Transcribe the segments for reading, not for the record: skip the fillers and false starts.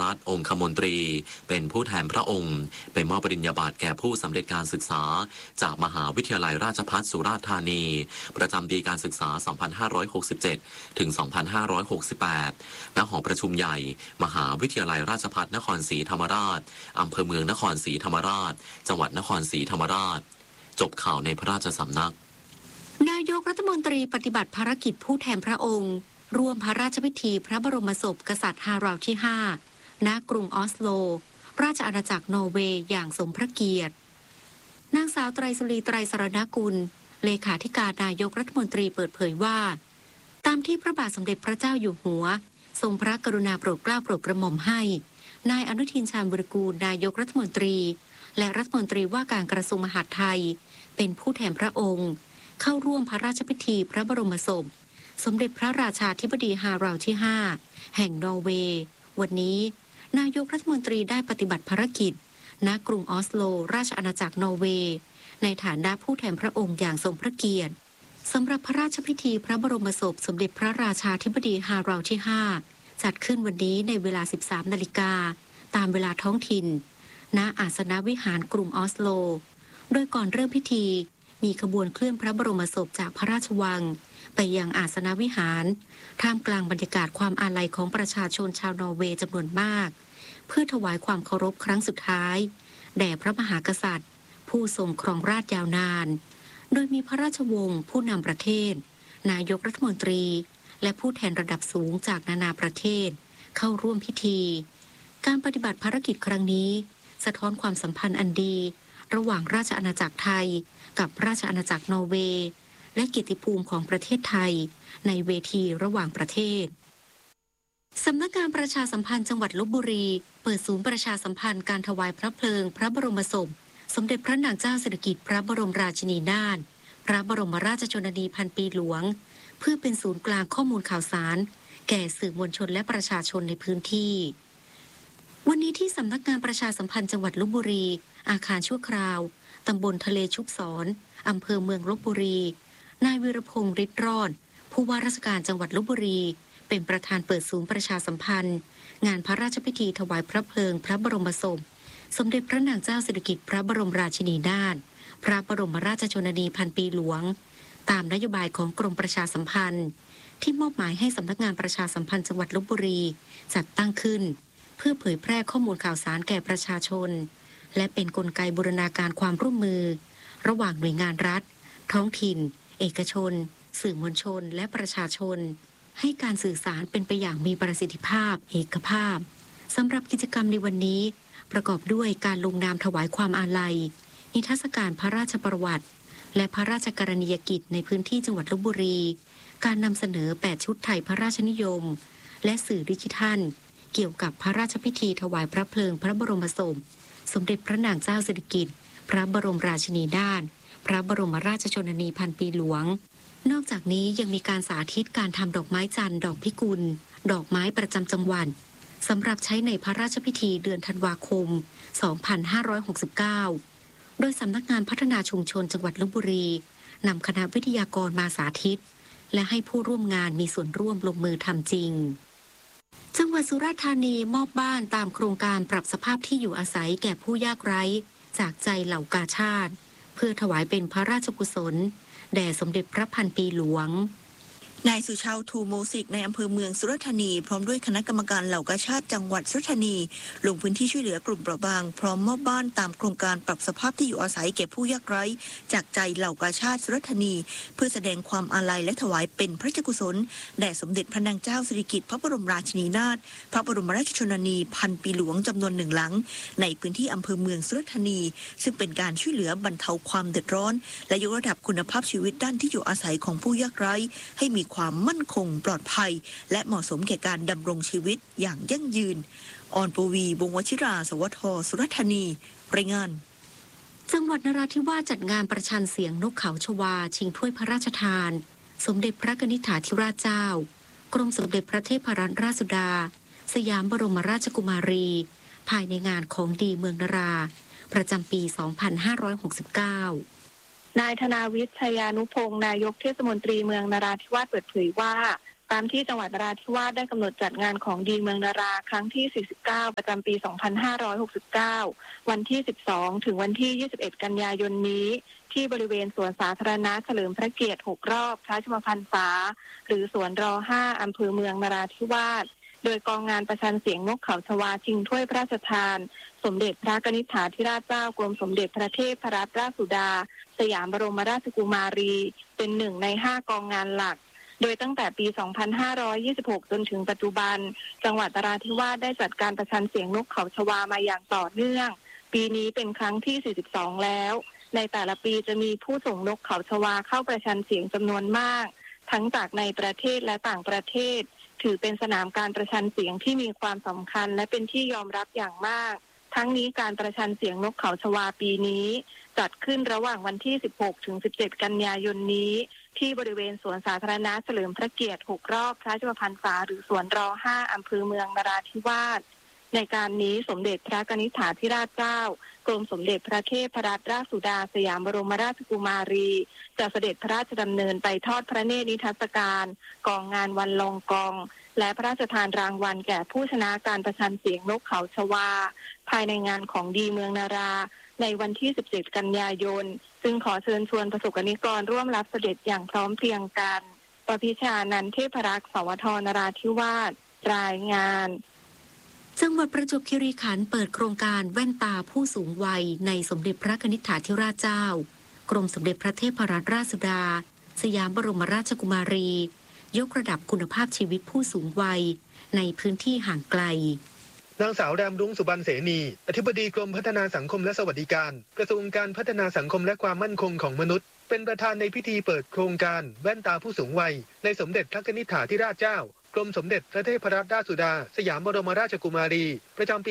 รัฐองคมนตรีเป็นผู้แทนพระองค์ไปมอบปริญญาบัตรแก่ผู้สำเร็จการศึกษาจากมหาวิทยาลัยราชภัฏสุราษฎร์ธานีประจำปีการศึกษา 2567 ถึง 2568 ณ หอประชุมใหญ่มหาวิทยาลัยราชภัฏนครศรีธรรมราชอำเภอเมืองนครศรีธรรมราชจังหวัดนครศรีธรรมราชจบข่าวในพระราชสำนักนายกรัฐมนตรีปฏิบัติภารกิจผู้แทนพระองค์ร่วมพระราชพิธีพระบรมศพกษัตริย์ฮาราวที่ 5 ณ กรุงออสโลราชอาณาจักรนอร์เวย์อย่างสมพระเกียรตินางสาวไตรสุรีไตรสรณกุลเลขาธิการนายกรัฐมนตรีเปิดเผยว่าตามที่พระบาทสมเด็จพระเจ้าอยู่หัวทรงพระกรุณาโปรดเกล้าโปรดกระหม่อมให้นายอนุทินชาญวิรากูลนายกรัฐมนตรีและรัฐมนตรีว่าการกระทรวงมหาดไทยเป็นผู้แทนพระองค์เข้าร่วมพระราชพิธีพระบรมศพสมเด็จพระราชาธิบดีฮาราวที่ 5 แห่งนอร์เวย์วันนี้นายกรัฐมนตรีได้ปฏิบัติภารกิจณกรุงออสโลราชอาณาจักรนอร์เวย์ในฐานะผู้แทนพระองค์อย่างทรงพระเกียรติสำหรับพระราชพิธีพระบรมศพสมเด็จพระราชาธิบดีฮาราวที่ 5 จัดขึ้นวันนี้ในเวลา 13 นาฬิกาตามเวลาท้องถิ่นณอาสนวิหารกรุงออสโลโดยก่อนเริ่มพิธีมีขบวนเคลื่อนพระบรมศพจากพระราชวังไปยังอาสนวิหารท่ามกลางบรรยากาศความอาลัยของประชาชนชาวนอร์เวย์จำนวนมากเพื่อถวายความเคารพครั้งสุดท้ายแด่พระมหากษัตริย์ผู้ทรงครองราชยาวนานโดยมีพระราชวงศ์ผู้นำประเทศนายกรัฐมนตรีและผู้แทนระดับสูงจากนานาประเทศเข้าร่วมพิธีการปฏิบัติภารกิจครั้งนี้สะท้อนความสัมพันธ์อันดีระหว่างราชอาณาจักรไทยกับราชอาณาจักรนอร์เวย์และเกียรติภูมิของประเทศไทยในเวทีระหว่างประเทศสำนักงานประชาสัมพันธ์จังหวัดลพบุรีเปิดศูนย์ประชาสัมพันธ์การถวายพระเพลิงพระบรมศพสมเด็จพระนางเจ้าสิริกิติ์พระบรมราชินีนาถพระบรมราชชนนีพันปีหลวงเพื่อเป็นศูนย์กลางข้อมูลข่าวสารแก่สื่อมวลชนและประชาชนในพื้นที่วันนี้ที่สำนักงานประชาสัมพันธ์จังหวัดลพบุรีอาคารชั่วคราวตำบลทะเลชุบศรอำเภอเมืองลพบุรีนายวีรพงษ์ฤทธิ์รอดผู้ว่าราชการจังหวัดลพบุรีเป็นประธานเปิดศูนย์ประชาสัมพันธ์งานพระราชพิธีถวายพระเพลิงพระบรมศพสมเด็จพระนางเจ้าสิริกิติ์พระบรมราชินีนาถพระบรมราชชนนีพันปีหลวงตามนโยบายของกรมประชาสัมพันธ์ที่มอบหมายให้สำนักงานประชาสัมพันธ์จังหวัดลพบุรีจัดตั้งขึ้นเพื่อเผยแพร่ข้อมูลข่าวสารแก่ประชาชนและเป็นกลไกบูรณาการความร่วมมือระหว่างหน่วยงานรัฐท้องถิ่นเอกชนสื่อมวลชนและประชาชนให้การสื่อสารเป็นไปอย่างมีประสิทธิภาพเอกภาพสำหรับกิจกรรมในวันนี้ประกอบด้วยการลงนามถวายความอาลัยนิทรรศการพระราชประวัติและพระราชกรณียกิจในพื้นที่จังหวัดลพบุรีการนำเสนอ8ชุดไทยพระราชนิยมและสื่อดิจิทัลเกี่ยวกับพระราชพิธีถวายพระเพลิงพระบรมศพสมเด็จพระนางเจ้าสิริกิติ์พระบรมราชินีนาถพระบรมราชชนนีพันปีหลวงนอกจากนี้ยังมีการสาธิตการทำดอกไม้จันทร์ดอกพิกุลดอกไม้ประจำจังหวัดสำหรับใช้ในพระราชพิธีเดือนธันวาคม 2569 โดยสำนักงานพัฒนาชุมชนจังหวัดลพบุรีนำคณะวิทยากรมาสาธิตและให้ผู้ร่วมงานมีส่วนร่วมลงมือทำจริงจังหวัดสุราษฎร์ธานีมอบบ้านตามโครงการปรับสภาพที่อยู่อาศัยแก่ผู้ยากไร้จากใจเหล่ากาชาติเพื่อถวายเป็นพระราชกุศลแด่สมเด็จพระพันปีหลวงนายสุชาวทูโมสิกในอำเภอเมืองสุราษฎร์ธานีพร้อมด้วยคณะกรรมการเหล่ากาชาติจังหวัดสุราษฎร์ธานีลงพื้นที่ช่วยเหลือกลุ่มเปราะบางพร้อมมอบบ้านตามโครงการปรับสภาพที่อยู่อาศัยแก่ผู้ยากไร้จากใจเหล่ากาชาติสุราษฎร์ธานีเพื่อแสดงความอาลัยและถวายเป็นพระราชกุศลแด่สมเด็จพระนางเจ้าสิริกิติ์พระบรมราชินีนาถพระบรมราชชนนีพันปีหลวงจำนวน1 หลังในพื้นที่อำเภอเมืองสุราษฎร์ธานีซึ่งเป็นการช่วยเหลือบรรเทาความเดือดร้อนและยกระดับคุณภาพชีวิตด้านที่อยู่อาศัยของผู้ยากไร้ให้มีความมั่นคงปลอดภัยและเหมาะสมแก่การดำรงชีวิตอย่างยั่งยืนอรปวี วงศ์วชิราสวท สุราษฎร์ธานีรายงานจังหวัดนราธิวาสจัดงานประชันเสียงนกเขาชวาชิงถ้วยพระราชทานสมเด็จพระกนิษฐาธิราชเจ้ากรมสมเด็จพระเทพรัตนราชสุดาสยามบรมราชกุมารีภายในงานของดีเมืองนราประจำปี 2569 นายธนาวิทย์ ชัยานุพงศ์นายกเทศมนตรีเมืองนราธิวาสเปิดเผยว่าตามที่จังหวัดนราธิวาสได้กำหนดจัดงานของดีเมืองนาราครั้งที่ 49 ประจำปี 2569 วันที่ 12 ถึงวันที่ 21 กันยายนนี้ที่บริเวณสวนสาธารณะเฉลิมพระเกียรติ 6 รอบพระชนมพรรษาหรือสวนร5 อำเภอเมืองนราธิวาสโดยกองงานประชันเสียงนกเขาชวาชิงถ้วยพระราชทานสมเด็จพระกนิษฐาธิราชเจ้ากรมสมเด็จพระเทพรัตนราชสุดาสยามบรมราชกุมารีเป็นหนึ่งใน5กองงานหลักโดยตั้งแต่ปี 2526 จนถึงปัจจุบันจังหวัดนราธิวาสได้จัดการประชันเสียงนกเขาชวามาอย่างต่อเนื่องปีนี้เป็นครั้งที่ 42 แล้วในแต่ละปีจะมีผู้ส่งนกเขาชวาเข้าประชันเสียงจำนวนมากทั้งจากในประเทศและต่างประเทศถือเป็นสนามการประชันเสียงที่มีความสำคัญและเป็นที่ยอมรับอย่างมากทั้งนี้การประชันเสียงนกเขาชวาปีนี้จัดขึ้นระหว่างวันที่ 16 ถึง 17 กันยายนนี้ที่บริเวณสวนสาธารณะเฉลิมพระเกียรติ 6 รอบพระชนมพรรษาหรือสวนร5 อำเภอเมืองนราธิวาสในการนี้สมเด็จพระกนิษฐาธิราชเจ้ากรมสมเด็จพระเทพรัตนราชสุดาสยามบรมราชกุมารีจะเสด็จพระราชดำเนินไปทอดพระเนตรนิทรรศการกองงานวันลองกองและพระราชทานรางวัลแก่ผู้ชนะการประชันเสียงนกเขาชวาภายในงานของดีเมืองนาราในวันที่ 17 กันยายนซึ่งขอเชิญชวนประสบกนิกรร่วมรับเสด็จอย่างพร้อมเพรียงกันปพิชานันท์เทพรักษ์สวทนราธิวาสรายงานจังหวัดประจวบคีรีขันธ์เปิดโครงการแว่นตาผู้สูงวัยในสมเด็จพระกนิษฐาธิราชเจ้ากรมสมเด็จพระเทพรัตนราชสุดาสยามบรมราชกุมารียกระดับคุณภาพชีวิตผู้สูงวัยในพื้นที่ห่างไกลนางสาวแรมรุ้งสุบรรณเสนีอธิบดีกรมพัฒนาสังคมและสวัสดิการกระทรวงการพัฒนาสังคมและความมั่นคงของมนุษย์เป็นประธานในพิธีเปิดโครงการแว่นตาผู้สูงวัยในสมเด็จพระกนิษฐาธิราชเจ้ากรมสมเด็จพระเทพรัตนราชสุดาสยามบรมราชกุมารีประจำปี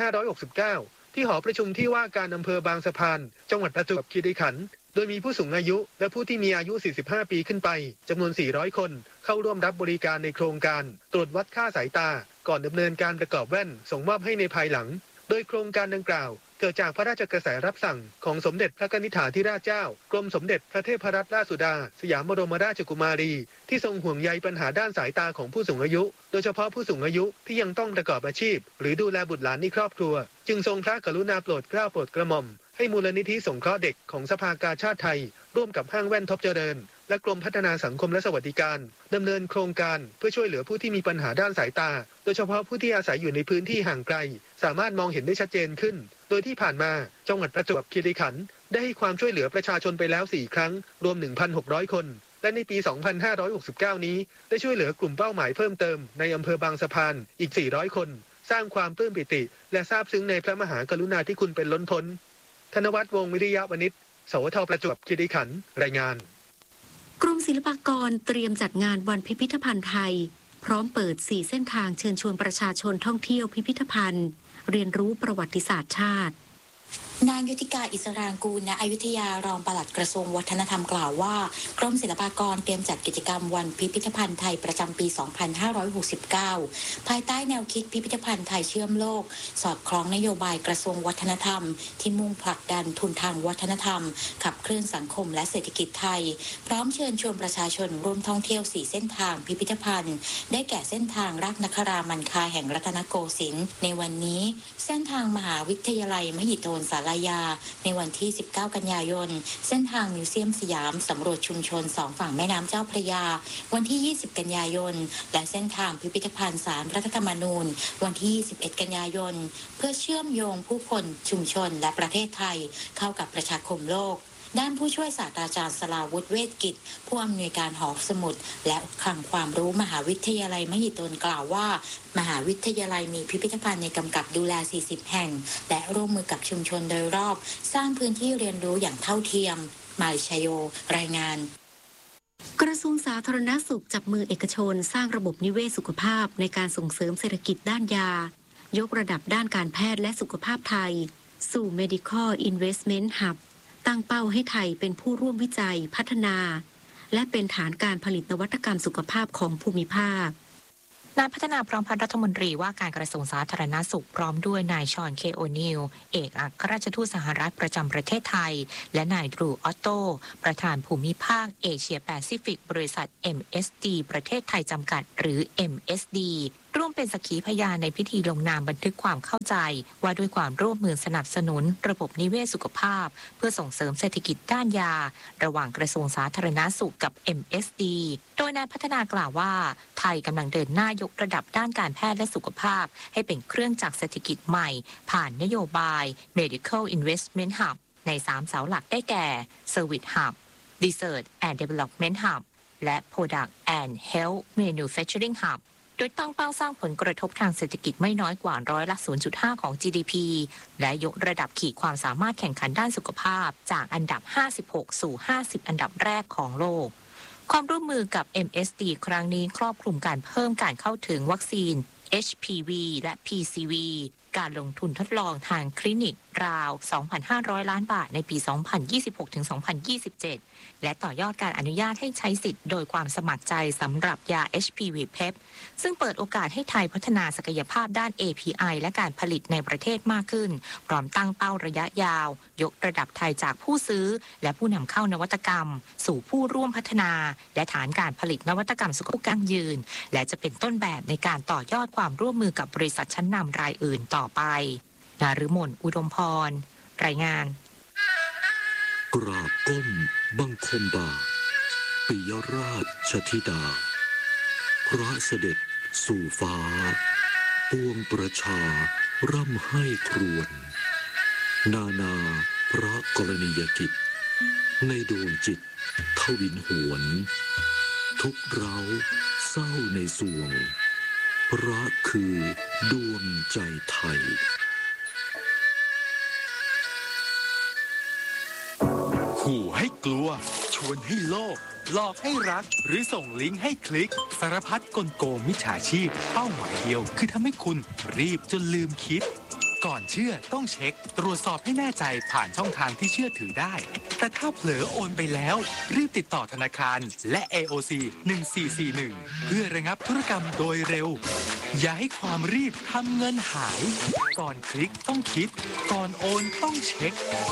2569 ที่หอประชุมที่ว่าการอำเภอบางสะพานจังหวัดประจวบคีรีขันธ์โดยมีผู้สูงอายุและผู้ที่มีอายุ 45 ปีขึ้นไปจำนวน 400 คนเข้าร่วมรับบริการในโครงการตรวจวัดค่าสายตาก่อนดำเนินการประกอบแว่นส่งมอบให้ในภายหลังโดยโครงการดังกล่าวเกิดจากพระราชกระแสรับสั่งของสมเด็จพระกนิษฐาธิราชเจ้ากรมสมเด็จพระเทพรัตนราชสุดาสยามบรมราชกุมารีที่ทรงห่วงใยปัญหาด้านสายตาของผู้สูงอายุโดยเฉพาะผู้สูงอายุที่ยังต้องประกอบอาชีพหรือดูแลบุตรหลานในครอบครัวจึงทรงพระกรุณาโปรดเกล้าโปรดกระหม่อมให้มูลนิธิสงเคราะห์เด็กของสภากาชาดไทยร่วมกับห้างแว่นท็อปเจริญและกรมพัฒนาสังคมและสวัสดิการดำเนินโครงการเพื่อช่วยเหลือผู้ที่มีปัญหาด้านสายตาโดยเฉพาะผู้ที่อาศัยอยู่ในพื้นที่ห่างไกลสามารถมองเห็นได้ชัดเจนขึ้นโดยที่ผ่านมาจังหวัดประจวบคีรีขันธ์ได้ให้ความช่วยเหลือประชาชนไปแล้ว 4 ครั้งรวม 1,600 คนและในปี 2569 นี้ได้ช่วยเหลือกลุ่มเป้าหมายเพิ่มเติมในอำเภอบางสะพานอีก 400 คนสร้างความปลื้มปิติและซาบซึ้งในพระมหากรุณาธิคุณเป็นล้นพ้นธนวัฒน์ วงศ์วิริยะวณิชสวทประจวบคีรีขันธ์รายงานกรมศิลปากรเตรียมจัดงานวันพิพิธภัณฑ์ไทยพร้อมเปิด 4 เส้นทางเชิญชวนประชาชนท่องเที่ยวพิพิธภัณฑ์เรียนรู้ประวัติศาสตร์ชาตินางยุติกาอิสรางกูลณอยุธยารองปลัดกระทรวงวัฒนธรรมกล่าวว่ากรมศิลปากรเตรียมจัดกิจกรรมวันพิพิธภัณฑ์ไทยประจำปี 2569 ภายใต้แนวคิดพิพิธภัณฑ์ไทยเชื่อมโลกสอดคล้องนโยบายกระทรวงวัฒนธรรมที่มุ่งผลักดันทุนทางวัฒนธรรมขับเคลื่อนสังคมและเศรษฐกิจไทยพร้อมเชิญชวนประชาชนร่วมท่องเที่ยว 4 เส้นทางพิพิธภัณฑ์ได้แก่เส้นทางรักนครามันคาแห่งรัตนโกสินทร์ในวันนี้เส้นทางมหาวิทยาลัยมหิดลศาลายาในวันที่ 19 กันยายนเส้นทางมิวเซียมสยามสำรวจชุมชน2ฝั่งแม่น้ำเจ้าพระยาวันที่ 20 กันยายนและเส้นทางพิพิธภัณฑ์ศาลรัฐธรรมนูญวันที่ 21 กันยายนเพื่อเชื่อมโยงผู้คนชุมชนและประเทศไทยเข้ากับประชาคมโลกด้านผู้ช่วยศาสตราจารย์สราวุฒิเวชกิจผู้อำนวยการหอสมุดและคลังความรู้มหาวิทยาลัยมหิดลกล่าวว่ามหาวิทยาลัยมีพิพิธภัณฑ์ในกำกับดูแล 40 แห่งและร่วมมือกับชุมชนโดยรอบสร้างพื้นที่เรียนรู้อย่างเท่าเทียมมายชโยรายงานกระทรวงสาธารณสุขจับมือเอกชนสร้างระบบนิเวศสุขภาพในการส่งเสริมเศรษฐกิจด้านยายกระดับด้านการแพทย์และสุขภาพไทยสู่ Medical Investment Hubตั้งเป้าให้ไทยเป็นผู้ร่วมวิจัยพัฒนาและเป็นฐานการผลิตนวัตกรรมสุขภาพของภูมิภาคนายพัฒนาพร้อมพัฒน์รัฐมนตรีว่าการกระทรวงสาธารณสุขพร้อมด้วยนายชอนเคโอนิลเอกอัครราชทูตสหรัฐประจำประเทศไทยและนายดรูออตโตประธานภูมิภาคเอเชียแปซิฟิกบริษัท MSD ประเทศไทยจำกัดหรือ MSD ร่วมเป็นสักขีพยานในพิธีลงนามบันทึกความเข้าใจว่าด้วยความร่วมมือสนับสนุนระบบนิเวศสุขภาพเพื่อส่งเสริมเศรษฐกิจด้านยาระหว่างกระทรวงสาธารณสุขกับ MSD โดยนายพัฒนากล่าวว่าไทยกำลังเดินหน้ายกระดับด้านการแพทย์และสุขภาพให้เป็นเครื่องจักรเศรษฐกิจใหม่ผ่านนโยบาย Medical Investment Hub ใน3เสาหลักได้แก่ Service Hub Research and Development Hub และ Product and Health Manufacturing Hub โดยตั้งเป้าสร้างผลกระทบทางเศรษฐกิจไม่น้อยกว่า0.5% ของ GDP และยกระดับขีดความสามารถแข่งขันด้านสุขภาพจากอันดับ 56 สู่ 50 อันดับแรกของโลกความร่วมมือกับ MSD ครั้งนี้ครอบคลุมการเพิ่มการเข้าถึงวัคซีน HPV และ PCV การลงทุนทดลองทางคลินิกราว 2,500 ล้านบาทในปี 2026-2027 และต่อยอดการอนุญาตให้ใช้สิทธิ์โดยความสมัครใจสำหรับยา HPV PEP ซึ่งเปิดโอกาสให้ไทยพัฒนาศักยภาพด้าน API และการผลิตในประเทศมากขึ้นพร้อมตั้งเป้าระยะยาวยกระดับไทยจากผู้ซื้อและผู้นำเข้านวัตกรรมสู่ผู้ร่วมพัฒนาและฐานการผลิตนวัตกรรมสุขภาพยั่งยืนและจะเป็นต้นแบบในการต่อยอดความร่วมมือกับบริษัทชั้นนำรายอื่นต่อไปนฤมลอุดมพรรายงานกราบก้มบังคมบาปิยราชธิดาพระเสด็จสู่ฟ้าปวงประชาร่ำให้ครวญนานาพระกรณียกิจในดวงจิตทวินหวนทุกเราเศร้าในสวงพระคือดวงใจไทยขู่ให้กลัวชวนให้โลภหลอกให้รักหรือส่งลิงก์ให้คลิกสารพัดกลโกงมิจฉาชีพเป้าหมายเดียวคือทำให้คุณรีบจนลืมคิดก่อนเชื่อต้องเช็คตรวจสอบให้แน่ใจผ่านช่องทางที่เชื่อถือได้แต่ถ้าเผลอโอนไปแล้วรีบติดต่อธนาคารและ AOC 1441เพื่อระงับธุรกรรมโดยเร็วอย่าให้ความรีบทำเงินหายก่อนคลิกต้องคิดก่อนโอนต้องเช็ค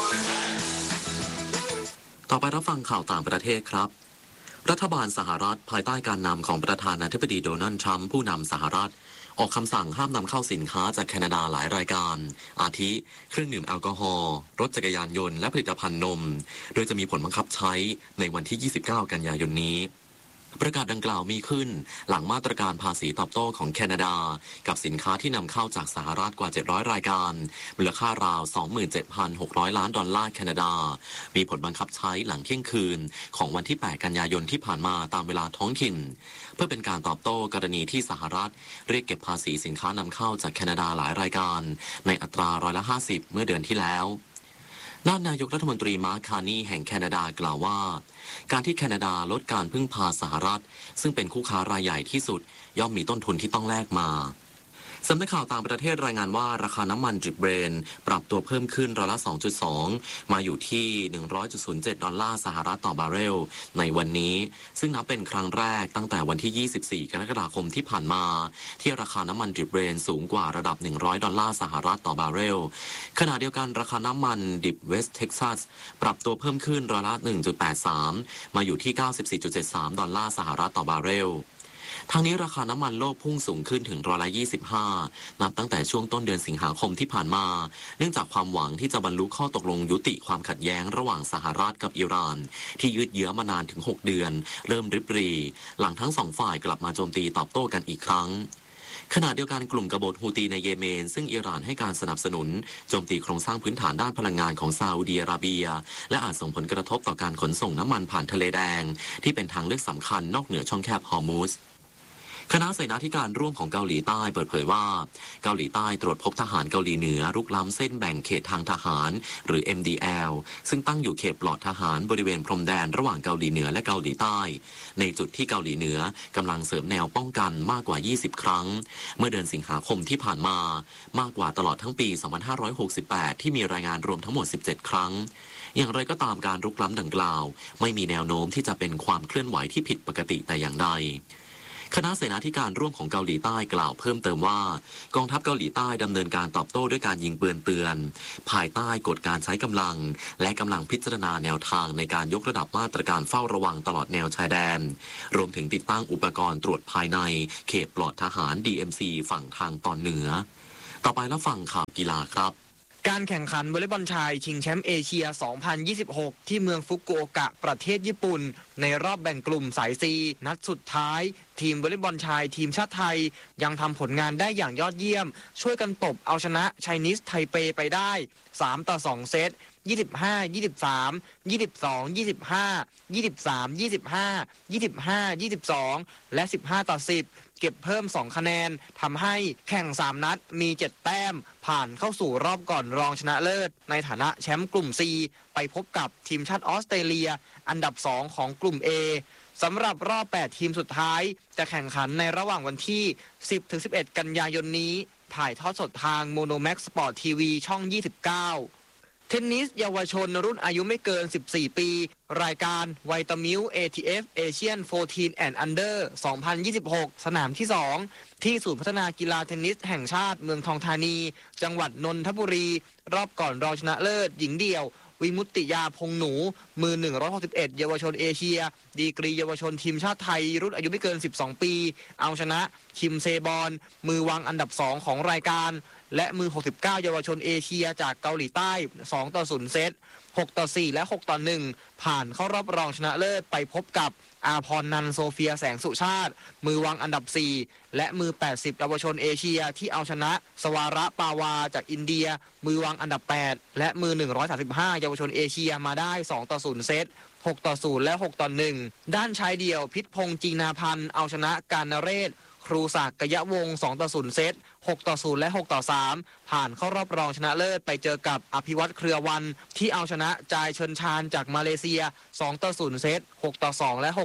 ต่อไปรับฟังข่าวต่างประเทศครับรัฐบาลสหรัฐภายใต้การนำของประธานาธิบดีโดนัลด์ทรัมป์ผู้นำสหรัฐออกคำสั่งห้ามนำเข้าสินค้าจากแคนาดาหลายรายการอาทิเครื่องดื่มแอลกอฮอล์รถจักรยานยนต์และผลิตภัณฑ์นมโดยจะมีผลบังคับใช้ในวันที่ 29 กันยายนนี้ประกาศดังกล่าวมีขึ้นหลังมาตรการภาษีตอบโต้ของแคนาดากับสินค้าที่นำเข้าจากสหรัฐกว่า700รายการมูลค่าราว 27,600 ล้านดอลลาร์แคนาดามีผลบังคับใช้หลังเที่ยงคืนของวันที่ 8 กันยายนที่ผ่านมาตามเวลาท้องถิ่นเพื่อเป็นการตอบโต้กรณีที่สหรัฐเรียกเก็บภาษีสินค้านำเข้าจากแคนาดาหลายรายการในอัตรา50%เมื่อเดือนที่แล้วด้านนายกรัฐมนตรีมาร์ค คาร์นีแห่งแคนาดากล่าวว่าการที่แคนาดาลดการพึ่งพาสหรัฐซึ่งเป็นคู่ค้ารายใหญ่ที่สุดย่อมมีต้นทุนที่ต้องแลกมาสำนักข่าวต่างประเทศรายงานว่าราคาน้ำมันดิบเบรนท์ปรับตัวเพิ่มขึ้นร้อยละ 2.2 มาอยู่ที่ 100.07 ดอลลาร์สหรัฐต่อบาร์เรลในวันนี้ซึ่งนับเป็นครั้งแรกตั้งแต่วันที่ 24 กรกฎาคมที่ผ่านมาที่ราคาน้ำมันดิบเบรนท์สูงกว่าระดับ 100 ดอลลาร์สหรัฐต่อบาร์เรลขณะเดียวกันราคาน้ำมันดิบเวสต์เท็กซัสปรับตัวเพิ่มขึ้นร้อยละ 1.83 มาอยู่ที่ 94.73 ดอลลาร์สหรัฐต่อบาร์เรลทางนี้ราคาน้ำมันโลกพุ่งสูงขึ้นถึงร้อยละ 25 นับตั้งแต่ช่วงต้นเดือนสิงหาคมที่ผ่านมาเนื่องจากความหวังที่จะบรรลุข้อตกลงยุติความขัดแย้งระหว่างสหรัฐกับอิหร่านที่ยืดเยื้อมานานถึง 6 เดือนเริ่มริบหรี่หลังทั้งสองฝ่ายกลับมาโจมตีตอบโต้กันอีกครั้งขณะเดียวกันกลุ่มกบฏฮูตีในเยเมนซึ่งอิหร่านให้การสนับสนุนโจมตีโครงสร้างพื้นฐานด้านพลังงานของซาอุดิอาระเบียและอาจส่งผลกระทบต่อการขนส่งน้ำมันผ่านทะเลแดงที่เป็นทางเลือกสำคัญนอกเหนือช่องแคบฮอร์มุสคณะเสนาธิการร่วมของเกาหลีใต้เปิดเผยว่าเกาหลีใต้ตรวจพบทหารเกาหลีเหนือรุกล้ำเส้นแบ่งเขตทางทหารหรือ MDL ซึ่งตั้งอยู่เขตปลอดทหารบริเวณพรมแดนระหว่างเกาหลีเหนือและเกาหลีใต้ในจุดที่เกาหลีเหนือกำลังเสริมแนวป้องกันมากกว่า 20 ครั้งเมื่อเดือนสิงหาคมที่ผ่านมามากกว่าตลอดทั้งปี 2568 ที่มีรายงานรวมทั้งหมด 17 ครั้งอย่างไรก็ตามการรุกล้ำดังกล่าวไม่มีแนวโน้มที่จะเป็นความเคลื่อนไหวที่ผิดปกติแต่อย่างใดคณะเสนาธิการร่วมของเกาหลีใต้กล่าวเพิ่มเติมว่ากองทัพเกาหลีใต้ดำเนินการตอบโต้ด้วยการยิงปืนเตือนภายใต้กฎการใช้กำลังและกำลังพิจารณาแนวทางในการยกระดับมาตรการเฝ้าระวังตลอดแนวชายแดนรวมถึงติดตั้งอุปกรณ์ตรวจภายในเขตปลอดทหาร DMC ฝั่งทางตอนเหนือต่อไปแล้วฟังข่าวกีฬาครับการแข่งขันวอลเลย์บอลชายชิงแชมป์เอเชีย 2026 ที่เมืองฟุกุโอกะประเทศญี่ปุ่นในรอบแบ่งกลุ่มสาย C นัดสุดท้ายทีมวอลเลย์บอลชายทีมชาติไทยยังทำผลงานได้อย่างยอดเยี่ยมช่วยกันตบเอาชนะไชนีสไทเปไปได้3-2 เซต25-23 22-25 23-25 25-22 และ 15-10 เก็บเพิ่ม 2 คะแนนทำให้แข่ง 3 นัดมี 7 แต้มผ่านเข้าสู่รอบก่อนรองชนะเลิศในฐานะแชมป์กลุ่ม C ไปพบกับทีมชาติออสเตรเลียอันดับ 2 ของกลุ่ม A สำหรับรอบ 8 ทีมสุดท้ายจะแข่งขันในระหว่างวันที่ 10-11 กันยายนนี้ถ่ายทอดสดทาง Monomax Sport TV ช่อง 29เทนนิสเยาวชนรุ่นอายุไม่เกิน 14 ปี รายการไวตามิล ATF Asian 14 and Under 2026 สนามที่ 2 ที่ศูนย์พัฒนากีฬาเทนนิสแห่งชาติเมืองทองธานี จังหวัดนนทบุรี รอบก่อนรองชนะเลิศหญิงเดี่ยววิมุตติยาพงหนูมือ 161 เยาวชนเอเชียดีกรีเยาวชนทีมชาติไทยรุ่นอายุไม่เกิน 12 ปีเอาชนะคิมเซบอนมือวางอันดับ 2 ของรายการและมือ 69 เยาวชนเอเชียจากเกาหลีใต้ 2-0 เซต 6-4 และ 6-1 ผ่านเข้ารอบรองชนะเลิศไปพบกับอาพรนันท์โซเฟียแสงสุชาติมือวางอันดับ 4 และมือ 80 เยาวชนเอเชียที่เอาชนะสวาระปาวาจากอินเดียมือวางอันดับ 8 และมือ 135 เยาวชนเอเชียมาได้ 2-0 เซต 6-0 และ 6-1 ด้านชายเดี่ยวพิษพงษ์จีนาพันธ์เอาชนะการนเรศครูศักดิ์กยะวงศ์ 2-0 เซต 6-0 และ 6-3 ผ่านเข้ารอบรองชนะเลิศไปเจอกับอภิวัตเครือวันที่เอาชนะจายเชิญชานจากมาเลเซีย 2-0 เซต 6-2 และ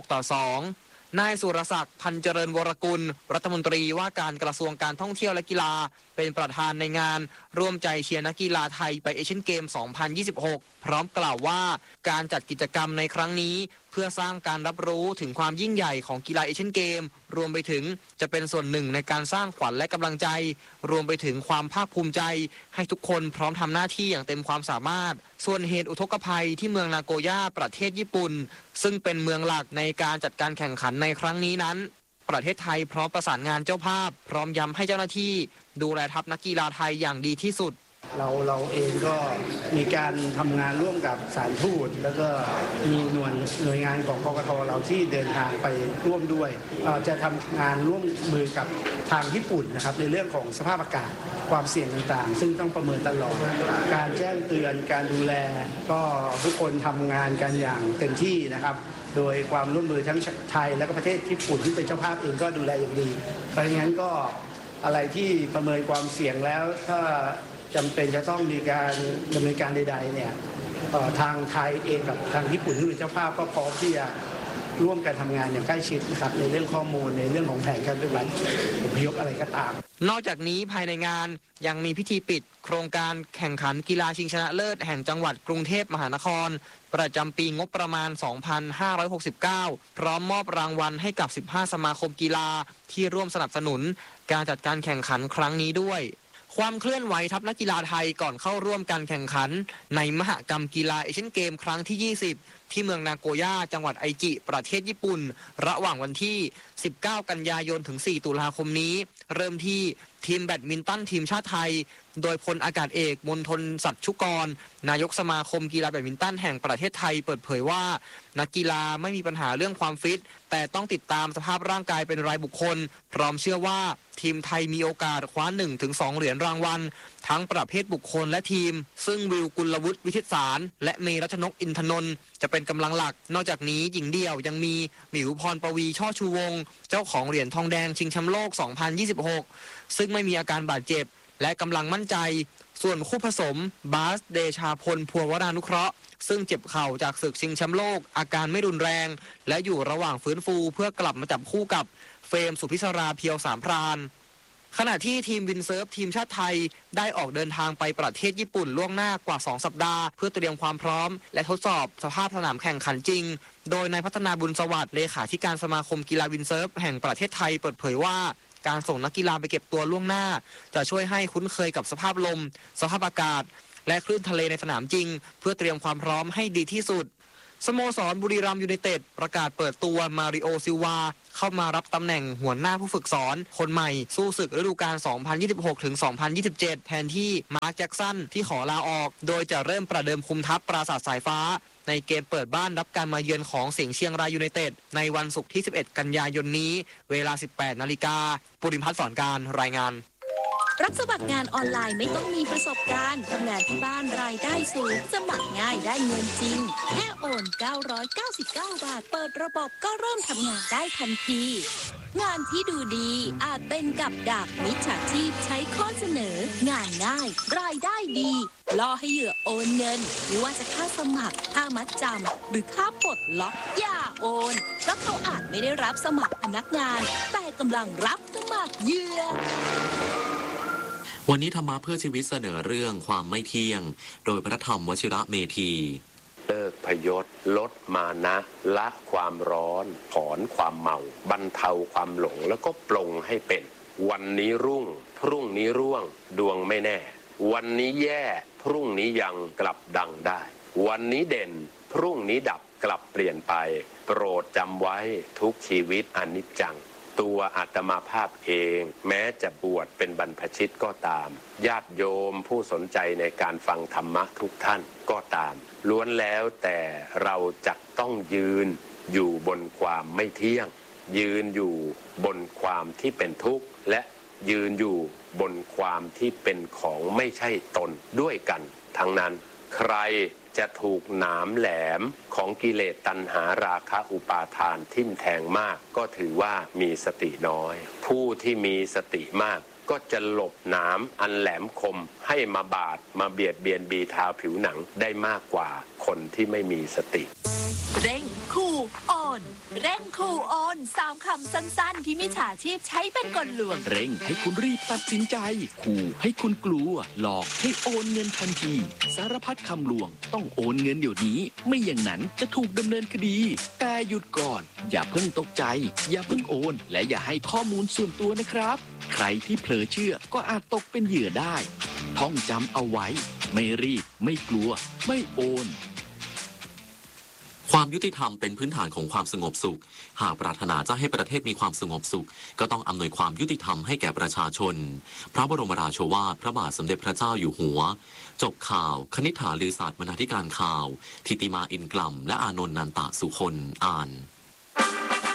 6-2 นายสุรศักดิ์พันเจริญวรกุลรัฐมนตรีว่าการกระทรวงการท่องเที่ยวและกีฬาเป็นประธานในงานร่วมใจเชียร์นักกีฬาไทยไปเอเชียนเกม 2026 พร้อมกล่าวว่าการจัดกิจกรรมในครั้งนี้เพื่อสร้างการรับรู้ถึงความยิ่งใหญ่ของกีฬาเอเชียนเกมรวมไปถึงจะเป็นส่วนหนึ่งในการสร้างขวัญและกำลังใจรวมไปถึงความภาคภูมิใจให้ทุกคนพร้อมทำหน้าที่อย่างเต็มความสามารถส่วนเหตุอุทกภัยที่เมืองนาโกย่าประเทศญี่ปุ่นซึ่งเป็นเมืองหลักในการจัดการแข่งขันในครั้งนี้นั้นประเทศไทยพร้อมประสานงานเจ้าภาพพร้อมย้ำให้เจ้าหน้าที่ดูแลทัพนักกีฬาไทยอย่างดีที่สุดเราเองก็มีการทำงานร่วมกับสถานทูตแล้วก็มีหน่วยงานของกกท.เราที่เดินทางไปร่วมด้วยจะทำงานร่วมมือกับทางญี่ปุ่นนะครับในเรื่องของสภาพอากาศความเสี่ยงต่างๆซึ่งต้องประเมินตลอดการแจ้งเตือนการดูแลก็ทุกคนทำงานกันอย่างเต็มที่นะครับโดยความร่วมมือทั้งไทยและก็ประเทศญี่ปุ่นที่เป็นเจ้าภาพเองก็ดูแลอย่างดีเพราะงั้นก็อะไรที่ประเมินความเสี่ยงแล้วถ้าจำเป็นจะต้องมีการดำเนินการใดๆเนี่ยทางไทยเองกับทางญี่ปุ่นที่เป็นเจ้าภาพก็พร้อมที่จะร่วมกันทำงานอย่างใกล้ชิดนะครับในเรื่องข้อมูลในเรื่องของแผนการปฏิบัติอพยพอะไรก็ตามนอกจากนี้ภายในงานยังมีพิธีปิดโครงการแข่งขันกีฬาชิงชนะเลิศแห่งจังหวัดกรุงเทพมหานครประจำปีงบประมาณ 2569 พร้อมมอบรางวัลให้กับ 15 สมาคมกีฬาที่ร่วมสนับสนุนการจัดการแข่งขันครั้งนี้ด้วยความเคลื่อนไหวทัพนักกีฬาไทยก่อนเข้าร่วมการแข่งขันในมหกรรมกีฬาเอเชียนเกมครั้งที่ 20 ที่เมืองนาโกย่าจังหวัดไอจิประเทศญี่ปุ่นระหว่างวันที่ 19 กันยายนถึง 4 ตุลาคมนี้เริ่มที่ทีมแบดมินตันทีมชาติไทยโดยพลอากาศเอกมณฑลสัตย์ชุกรนายกสมาคมกีฬาแบดมินตันแห่งประเทศไทยเปิดเผยว่านักกีฬาไม่มีปัญหาเรื่องความฟิตแต่ต้องติดตามสภาพร่างกายเป็นรายบุคคลพร้อมเชื่อว่าทีมไทยมีโอกาสคว้า 1-2 เหรียญรางวัลทั้งประเภทบุคคลและทีมซึ่งวิวกุลวุฒิวิชิตสารและเมรัชนกอินทนนท์จะเป็นกำลังหลักนอกจากนี้หญิงเดี่ยวยังมีหมิวพรปวีช่อชูวงศ์เจ้าของเหรียญทองแดงชิงแชมป์โลก 2026 ซึ่งไม่มีอาการบาดเจ็บและกำลังมั่นใจส่วนคู่ผสมบาสเดชาพลพัววรานุเคราะห์ซึ่งเจ็บเข่าจากศึกชิงแชมป์โลกอาการไม่รุนแรงและอยู่ระหว่างฟื้นฟูเพื่อกลับมาจับคู่กับเฟรมสุพิศราเพียวสามพรานขณะที่ทีมวินเซิร์ฟทีมชาติไทยได้ออกเดินทางไปประเทศญี่ปุ่นล่วงหน้ากว่า2 สัปดาห์เพื่อเตรียมความพร้อมและทดสอบสภาพสนามแข่งขันจริงโดยนายพัฒนาบุญสวัสดิ์เลขาธิการสมาคมกีฬาวินเซิร์ฟแห่งประเทศไทยเปิดเผยว่าการส่งนักกีฬาไปเก็บตัวล่วงหน้าจะช่วยให้คุ้นเคยกับสภาพลมสภาพอากาศและคลื่นทะเลในสนามจริงเพื่อเตรียมความพร้อมให้ดีที่สุดสโมสรบุรีรัมย์ยูไนเต็ดประกาศเปิดตัวมาริโอซิลวาเข้ามารับตำแหน่งหัวหน้าผู้ฝึกสอนคนใหม่สู้ศึกฤดูกาล 2026-2027 แทนที่มาร์คแจ็คสันที่ขอลาออกโดยจะเริ่มประเดิมคุมทัพปราสาทสายฟ้าในเกมเปิดบ้านรับการมาเยือนของสิงห์เชียงรายยูไนเต็ดในวันศุกร์ที่ 11 กันยายนนี้เวลา 18 นาฬิกาปุริพัฒน์สอนการรายงานรับสมัครงานออนไลน์ไม่ต้องมีประสบการณ์ทำงานที่บ้านรายได้สูงสมัครง่ายได้เงินจริงแค่โอน999 บาทเปิดระบบก็เริ่มทำงานได้ทันทีงานที่ดูดีอาจเป็นกับดักมิจฉาชีพใช้ข้อเสนองานง่ายรายได้ดีล่อให้เหยื่อโอนเงินไม่ว่าจะค่าสมัครค่ามัดจำหรือค่าปลดล็อกอย่าโอนเพราะเขาอาจไม่ได้รับสมัครพนักงานแต่กำลังรับสมัครเหยื่อวันนี้ธรรมะเพื่อชีวิตเสนอเรื่องความไม่เที่ยงโดยพระธรรมวชิระเมธีเลิกพยศลดมานะละความร้อนถอนความเมาบรรเทาความหลงแล้วก็ปลงให้เป็นวันนี้รุ่งพรุ่งนี้ร่วงดวงไม่แน่วันนี้แย่พรุ่งนี้ยังกลับดังได้วันนี้เด่นพรุ่งนี้ดับกลับเปลี่ยนไปโปรดจำไว้ทุกชีวิตอนิจจังตัวอาตมาภาพเองแม้จะบวชเป็นบรรพชิตก็ตามญาติโยมผู้สนใจในการฟังธรรมะทุกท่านก็ตามล้วนแล้วแต่เราจะต้องยืนอยู่บนความไม่เที่ยงยืนอยู่บนความที่เป็นทุกข์และยืนอยู่บนความที่เป็นของไม่ใช่ตนด้วยกันทั้งนั้นใครจะถูกหนามแหลมของกิเลสตัณหาราคะอุปาทานทิ่มแทงมากก็ถือว่ามีสติน้อยผู้ที่มีสติมากก็จะหลบหนามอันแหลมคมให้มาบาดมาเบียดเบียนบีทาผิวหนังได้มากกว่าคนที่ไม่มีสติเร่งขู่โอนเร่งขู่โอน3 คำสั้นๆที่มิจฉาชีพใช้เป็นกลลวงเร่งให้คุณรีบตัดสินใจขู่ให้คุณกลัวหลอกให้โอนเงินทันทีสารพัดคำลวงต้องโอนเงินเดี๋ยวนี้ไม่อย่างนั้นจะถูกดำเนินคดีแต่หยุดก่อนอย่าเพิ่งตกใจอย่าเพิ่งโอนและอย่าให้ข้อมูลส่วนตัวนะครับใครที่เผลอเชื่อก็อาจตกเป็นเหยื่อได้ท่องจำเอาไว้ไม่รีบไม่กลัวไม่โอนความยุติธรรมเป็นพื้นฐานของความสงบสุขหากปรารถนาจะให้ประเทศมีความสงบสุขก็ต้องอำนวยความยุติธรรมให้แก่ประชาชนพระบรมราโชวาทพระบาทสมเด็จพระเจ้าอยู่หัวจบข่าวคณิษฐาลือศาสตร์บรรณาธิการข่าวทิติมาอินกลัมและอานนท์นันตะสุคนอ่าน